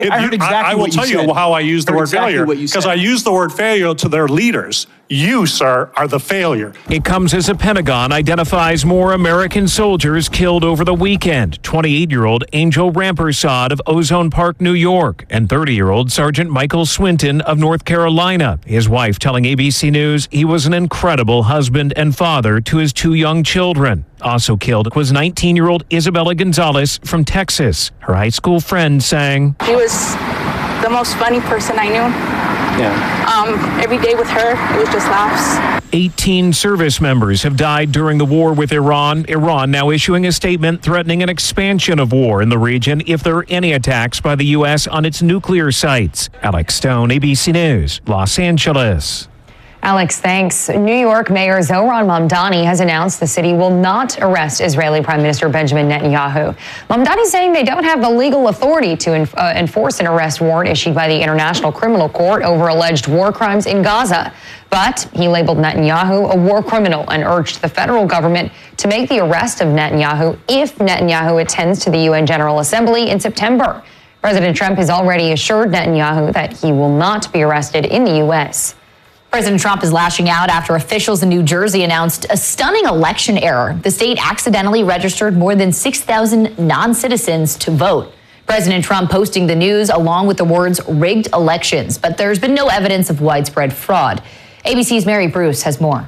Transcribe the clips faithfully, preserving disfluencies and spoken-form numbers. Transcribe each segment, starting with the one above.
It, I heard exactly I, I will what tell you you said. how I use the I heard word exactly failure. what you Because said. I use the word failure to their leaders. You, sir, are the failure. It comes as the Pentagon identifies more American soldiers killed over the weekend. twenty-eight-year-old Angel Rampersad of Ozone Park, New York, and thirty-year-old Sergeant Michael Swinton of North Carolina. His wife telling A B C News he was an incredible husband and father to his two young children. Also killed was nineteen-year-old Isabella Gonzalez from Texas. Her high school friend sang, "He was the most funny person I knew. Yeah. Um, every day with her, it was just laughs." eighteen service members have died during the war with Iran. Iran now issuing a statement threatening an expansion of war in the region if there are any attacks by the U S on its nuclear sites. Alex Stone, A B C News, Los Angeles. Alex, thanks. New York Mayor Zohran Mamdani has announced the city will not arrest Israeli Prime Minister Benjamin Netanyahu. Mamdani saying they don't have the legal authority to enf- uh, enforce an arrest warrant issued by the International Criminal Court over alleged war crimes in Gaza. But he labeled Netanyahu a war criminal and urged the federal government to make the arrest of Netanyahu if Netanyahu attends to the U N General Assembly in September. President Trump has already assured Netanyahu that he will not be arrested in the U S President Trump is lashing out after officials in New Jersey announced a stunning election error. The state accidentally registered more than six thousand non-citizens to vote. President Trump posting the news along with the words rigged elections, but there's been no evidence of widespread fraud. A B C's Mary Bruce has more.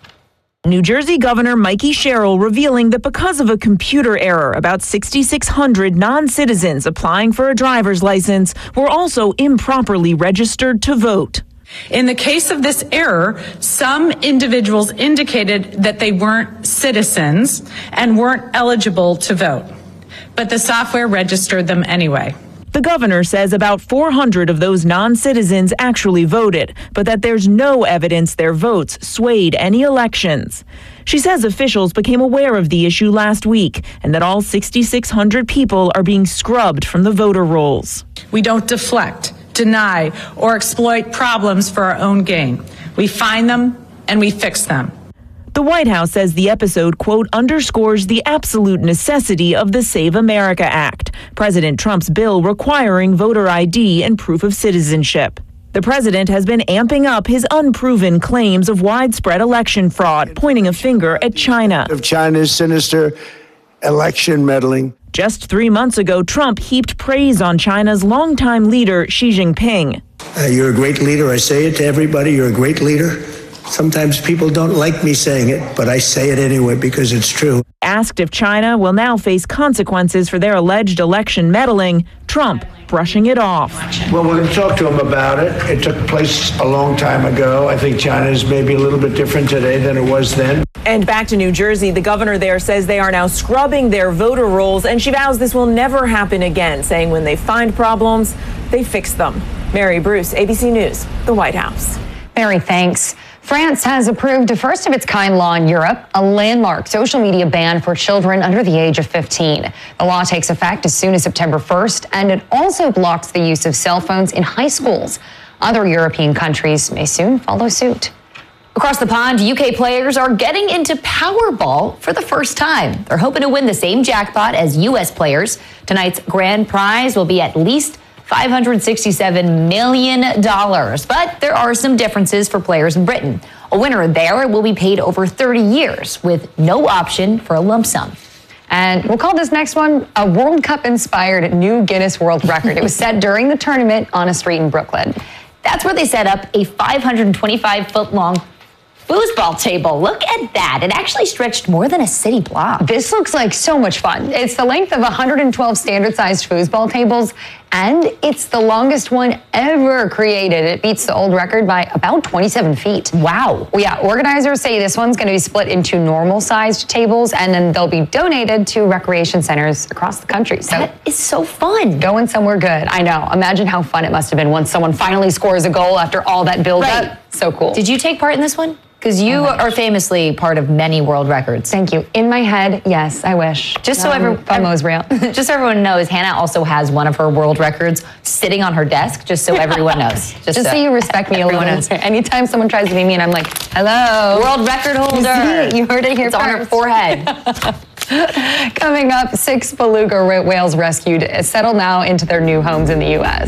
New Jersey Governor Mikey Sherrill revealing that because of a computer error, about six thousand six hundred non-citizens applying for a driver's license were also improperly registered to vote. In the case of this error, some individuals indicated that they weren't citizens and weren't eligible to vote, but the software registered them anyway. The governor says about four hundred of those non-citizens actually voted, but that there's no evidence their votes swayed any elections. She says officials became aware of the issue last week and that all six thousand six hundred people are being scrubbed from the voter rolls. We don't deflect, deny, or exploit problems for our own gain. We find them and we fix them. The White House says the episode, quote, underscores the absolute necessity of the Save America Act, President Trump's bill requiring voter I D and proof of citizenship. The president has been amping up his unproven claims of widespread election fraud, pointing a finger at China. Of China's sinister election meddling. Just three months ago, Trump heaped praise on China's longtime leader, Xi Jinping. Uh, you're a great leader. I say it to everybody. You're a great leader. Sometimes people don't like me saying it, but I say it anyway because it's true. Asked if China will now face consequences for their alleged election meddling, Trump brushing it off. Well, we're going to talk to him about it. It took place a long time ago. I think China is maybe a little bit different today than it was then. And back to New Jersey, the governor there says they are now scrubbing their voter rolls, and she vows this will never happen again, saying when they find problems, they fix them. Mary Bruce, A B C News, the White House. Mary, thanks. France has approved a first-of-its-kind law in Europe, a landmark social media ban for children under the age of fifteen. The law takes effect as soon as September first, and it also blocks the use of cell phones in high schools. Other European countries may soon follow suit. Across the pond, U K players are getting into Powerball for the first time. They're hoping to win the same jackpot as U S players. Tonight's grand prize will be at least five hundred sixty-seven million dollars. But there are some differences for players in Britain. A winner there will be paid over thirty years with no option for a lump sum. And we'll call this next one a World Cup-inspired new Guinness World Record. It was set during the tournament on a street in Brooklyn. That's where they set up a five hundred twenty-five foot long foosball table. Look at that. It actually stretched more than a city block. This looks like so much fun. It's the length of one hundred twelve standard-sized foosball tables, and it's the longest one ever created. It beats the old record by about twenty-seven feet. Wow. Well, yeah, organizers say this one's going to be split into normal-sized tables, and then they'll be donated to recreation centers across the country. So that is so fun. Going somewhere good. I know. Imagine how fun it must have been once someone finally scores a goal after all that build-up. Right. So cool. Did you take part in this one? Because you oh are famously part of many world records. Thank you. In my head, yes, I wish. Just so um, everyone FOMO's real. Just so everyone knows, Hannah also has one of her world records sitting on her desk, just so everyone knows. Just, just so, so you respect me a little knows. bit. Anytime someone tries to be mean, I'm like, hello. World record holder. You, you heard it here it's first. on her forehead. Coming up, six beluga whales rescued settle now into their new homes in the U S